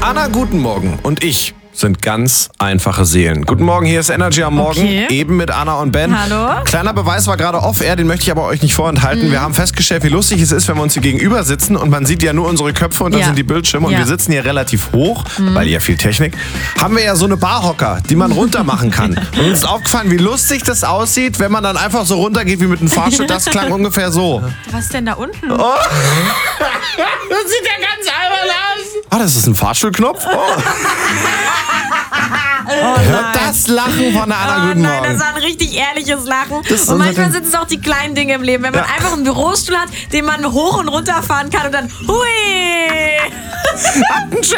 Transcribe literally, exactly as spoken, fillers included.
Anna, guten Morgen. Und ich sind ganz einfache Seelen. Guten Morgen, hier ist Energy am Morgen, Okay. eben mit Anna und Ben. Hallo. Kleiner Beweis war gerade off-air, den möchte ich aber euch nicht vorenthalten. Mhm. Wir haben festgestellt, wie lustig es ist, wenn wir uns hier gegenüber sitzen und man sieht ja nur unsere Köpfe und dann Ja. sind die Bildschirme und Ja. wir sitzen hier relativ hoch, weil ja viel Technik. Haben wir ja so eine Barhocker, die man runter machen kann. Und uns ist aufgefallen, wie lustig das aussieht, wenn man dann einfach so runtergeht wie mit einem Fahrstuhl. Das klang ungefähr so. Was ist denn da unten? Oh. Das sieht ja ganz albern aus. Ah, das ist ein Fahrstuhlknopf? Oh. Hört das Lachen von der Anna, Oh guten nein, Morgen. das war ein richtig ehrliches Lachen. Das ist Und unser manchmal Ding. sind es auch die kleinen Dinge im Leben. Wenn man Ja. einfach einen Bürostuhl hat, den man hoch und runter fahren kann und dann hui. Habt einen schönen